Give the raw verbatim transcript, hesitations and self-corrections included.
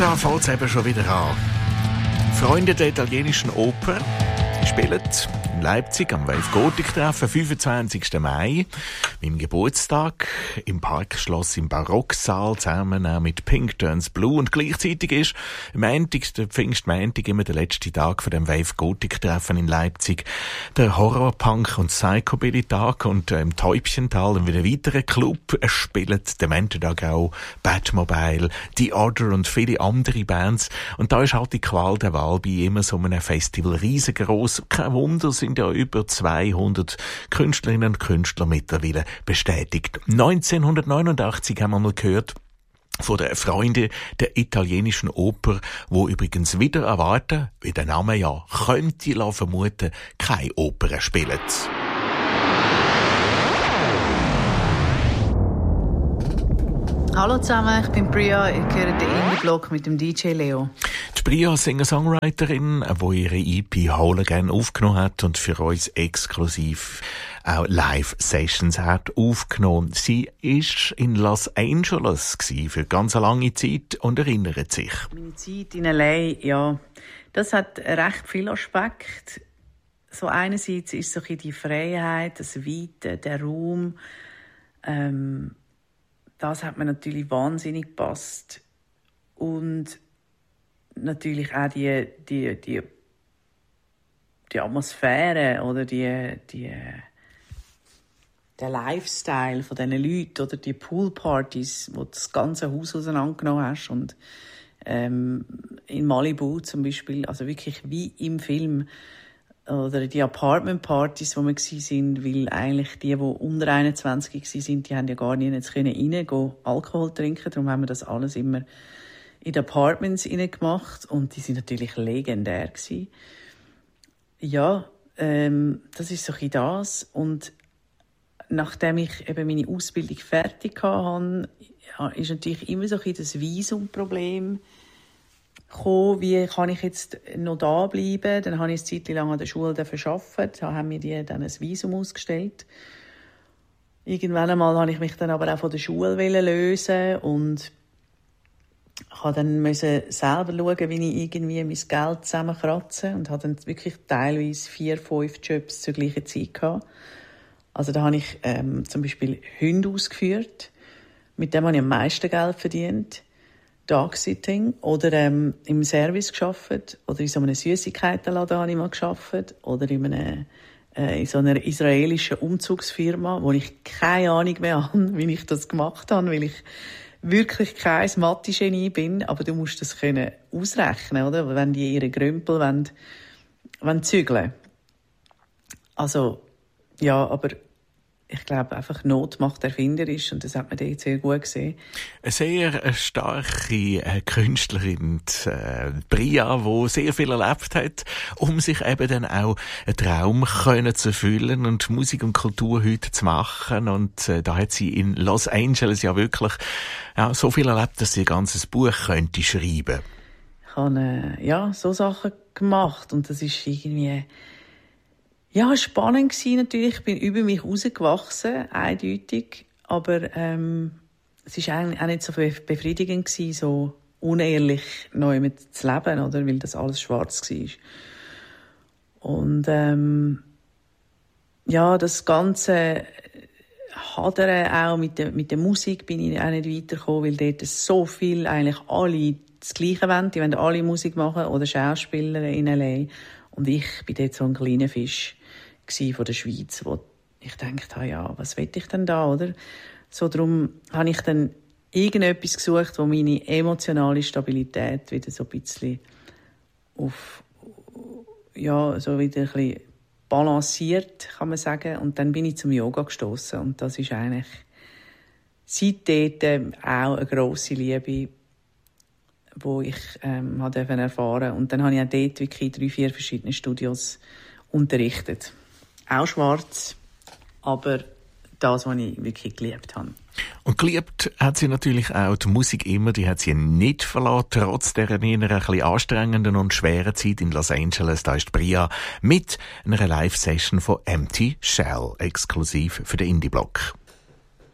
da fällt es eben schon wieder an. Freunde der italienischen Oper spielen in Leipzig am Wave Gothic Treffen, fünfundzwanzigsten Mai, meinem Geburtstag, im Parkschloss im Barocksaal, zusammen auch mit Pink Turns Blue. Und gleichzeitig ist am Montag, der Pfingstmontag, immer der letzte Tag von dem Wave Gothic Treffen in Leipzig, der Horror, Punk und Psychobilly Tag. Und äh, im Täubchental, in einem weiteren Club, äh, spielen der Montag auch Batmobile, The Order und viele andere Bands. Und da ist halt die Qual der Wahl bei immer so einem Festival riesengroß. Kein Wunder, sind ja über zweihundert Künstlerinnen und Künstler mittlerweile bestätigt. neunzehnhundertneunundachtzig haben wir mal gehört von den Freunden der italienischen Oper, wo übrigens wieder erwarten, wie der Name ja könnte vermuten, keine Oper spielen. Hallo zusammen, ich bin Bria, ich höre den Indie-Blog mit dem D J Leo. Die Bria, Singer-Songwriterin, die ihre E P «Hole Again» aufgenommen hat und für uns exklusiv auch Live-Sessions hat aufgenommen. Sie war in Los Angeles für ganz eine lange Zeit und erinnert sich. Meine Zeit in L A, ja, das hat recht viele Aspekte. So einerseits ist so ein bisschen die Freiheit, das Weite, der Raum, ähm, das hat mir natürlich wahnsinnig gepasst. Und natürlich auch die, die, die, die Atmosphäre oder die, die, der Lifestyle von diesen Leuten oder die Poolpartys, wo du das ganze Haus auseinandergenommen hast. Und ähm, in Malibu zum Beispiel, also wirklich wie im Film. Oder die Apartment-Partys, wo wir waren, weil eigentlich die, die unter einundzwanzig waren, die haben ja gar nicht reingehen können, Alkohol trinken. Darum haben wir das alles immer in den Apartments gemacht. Und die sind natürlich legendär gewesen. Ja, ähm, das ist so ein bisschen das. Und nachdem ich eben meine Ausbildung fertig hatte, ist natürlich immer so ein bisschen das Visumproblem gekommen, wie kann ich jetzt noch da bleiben. Dann habe ich eine Zeit lang an der Schule gearbeitet, da haben mir die dann ein Visum ausgestellt. Irgendwann einmal habe ich mich dann aber auch von der Schule lösen und habe dann müssen selber schauen, wie ich irgendwie mein Geld zusammenkratze und habe dann wirklich teilweise vier, fünf Jobs zur gleichen Zeit gehabt. Also da habe ich ähm, zum Beispiel Hunde ausgeführt, mit dem habe ich am meisten Geld verdient. Dogsitting oder ähm, im Service gearbeitet oder in so einem Süßigkeitenladen habe ich mal gearbeitet oder in, einem, äh, in so einer israelischen Umzugsfirma, wo ich keine Ahnung mehr habe, wie ich das gemacht habe, weil ich wirklich kein Mathe-Genie bin, aber du musst das können ausrechnen, oder? Wenn die ihre Grümpel wollen, wollen zügeln. Also, ja, aber ich glaube, einfach Not macht erfinderisch und das hat man dort sehr gut gesehen. Eine sehr starke äh, Künstlerin, die, äh, Bria, die sehr viel erlebt hat, um sich eben dann auch einen Traum können zu erfüllen und Musik und Kultur heute zu machen. Und äh, da hat sie in Los Angeles ja wirklich ja, so viel erlebt, dass sie ein ganzes Buch könnte schreiben. Ich habe äh, ja, so Sachen gemacht und das ist irgendwie ja, spannend war natürlich. Ich bin über mich rausgewachsen, eindeutig. Aber ähm, es war eigentlich auch nicht so befriedigend gewesen, so unehrlich neu mit zu leben, oder? Weil das alles schwarz war. Und ähm, ja, das ganze Hadern auch mit der, mit der Musik bin ich auch nicht weitergekommen, weil dort so viel, eigentlich alle das Gleiche wollen. Die wollen alle Musik machen oder Schauspieler in L A. Und ich bin dort so ein kleiner Fisch von der Schweiz, wo ich gedacht habe, ja, was will ich denn da, oder? So, darum habe ich dann irgendetwas gesucht, wo meine emotionale Stabilität wieder so ein bisschen auf, ja, so wieder ein bisschen balanciert, kann man sagen. Und dann bin ich zum Yoga gestoßen und das ist eigentlich seitdem auch eine grosse Liebe, die ich ähm, erfahren durfte. Und dann habe ich auch dort wirklich drei, vier verschiedene Studios unterrichtet. Auch schwarz, aber das, was ich wirklich geliebt habe. Und geliebt hat sie natürlich auch die Musik immer, die hat sie nicht verlassen, trotz dieser eher ein bisschen anstrengenden und schweren Zeit in Los Angeles. Da ist Bria mit einer Live-Session von Empty Shell, exklusiv für den Indie-Blog.